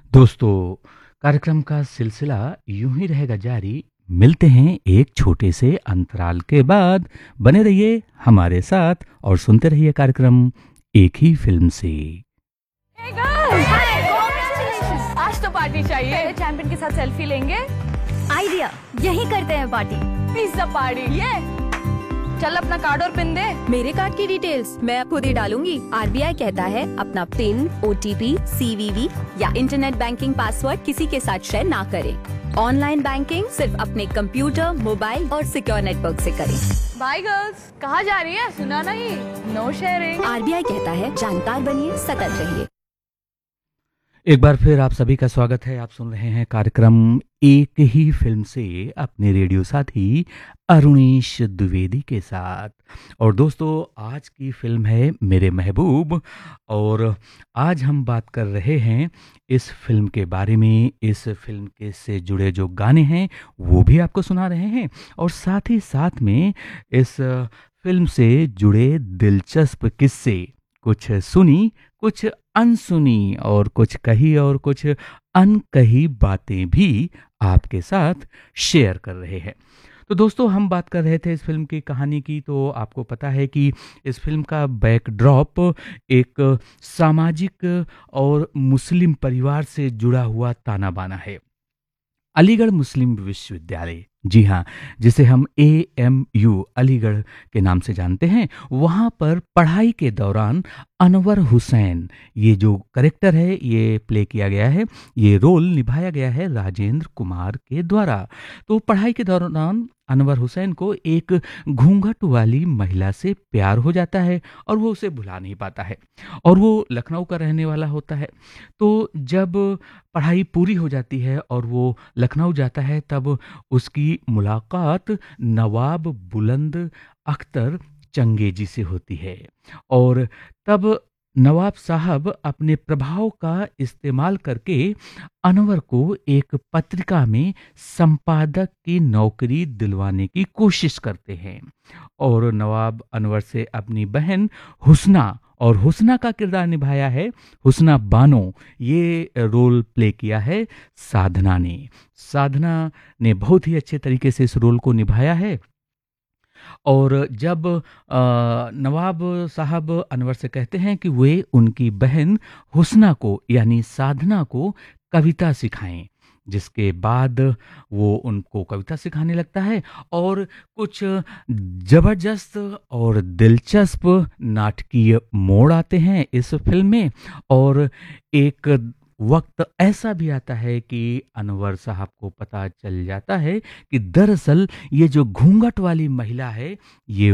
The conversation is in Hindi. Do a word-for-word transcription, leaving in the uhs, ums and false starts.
दोस्तों, कार्यक्रम का सिलसिला यूं ही रहेगा जारी। मिलते हैं एक छोटे से अंतराल के बाद। बने रहिए हमारे साथ और सुनते रहिए कार्यक्रम एक ही फिल्म से। Hey girls! Hi! Congratulations! आज तो पार्टी चाहिए। पहले चैंपियन के साथ सेल्फी लेंगे। आइडिया, यही करते हैं पार्टी। Pizza party. ये चल अपना कार्ड और पिन दे। मेरे कार्ड की डिटेल्स मैं खुद ही डालूंगी। आरबीआई कहता है अपना पिन, ओटीपी, सीवीवी या इंटरनेट बैंकिंग पासवर्ड किसी के साथ शेयर ना करें। ऑनलाइन बैंकिंग सिर्फ अपने कंप्यूटर, मोबाइल और सिक्योर नेटवर्क से करें। Bye girls. कहाँ जा रही है? सुना नहीं। No sharing. आरबीआई कहता है जानकार बनिए, सतर्क रहिए। एक बार फिर आप सभी का स्वागत है। आप सुन रहे हैं कार्यक्रम एक ही फिल्म से अपने रेडियो साथी अरुणेश द्विवेदी के साथ। और दोस्तों, आज की फिल्म है मेरे महबूब और आज हम बात कर रहे हैं इस फिल्म के बारे में। इस फिल्म के से जुड़े जो गाने हैं वो भी आपको सुना रहे हैं और साथ ही साथ में इस फिल्म से जुड़े दिलचस्प किस्से, कुछ सुनी कुछ अनसुनी और कुछ कही और कुछ अनकही बातें भी आपके साथ शेयर कर रहे हैं। तो दोस्तों, हम बात कर रहे थे इस फिल्म की कहानी की। तो आपको पता है कि इस फिल्म का बैकड्रॉप एक सामाजिक और मुस्लिम परिवार से जुड़ा हुआ ताना बाना है। अलीगढ़ मुस्लिम विश्वविद्यालय, जी हाँ, जिसे हम ए एम यू अलीगढ़ के नाम से जानते हैं, वहाँ पर पढ़ाई के दौरान अनवर हुसैन, ये जो करेक्टर है ये प्ले किया गया है, ये रोल निभाया गया है राजेंद्र कुमार के द्वारा। तो पढ़ाई के दौरान अनवर हुसैन को एक घूंघट वाली महिला से प्यार हो जाता है और वो उसे भुला नहीं पाता है और वो लखनऊ का रहने वाला होता है। तो जब पढ़ाई पूरी हो जाती है और वो लखनऊ जाता है तब उसकी मुलाकात नवाब बुलंद अख्तर चंगेजी से होती है और तब नवाब साहब अपने प्रभाव का इस्तेमाल करके अनवर को एक पत्रिका में संपादक की नौकरी दिलवाने की कोशिश करते हैं और नवाब अनवर से अपनी बहन हुस्ना, और हुस्ना का किरदार निभाया है हुस्ना बानो, ये रोल प्ले किया है साधना ने। साधना ने बहुत ही अच्छे तरीके से इस रोल को निभाया है। और जब अ, नवाब साहब अनवर से कहते हैं कि वे उनकी बहन हुस्ना को यानी साधना को कविता सिखाएं, जिसके बाद वो उनको कविता सिखाने लगता है और कुछ जबरदस्त और दिलचस्प नाटकीय मोड़ आते हैं इस फिल्म में। और एक वक्त ऐसा भी आता है कि अनवर साहब को पता चल जाता है कि दरअसल ये जो घूंघट वाली महिला है ये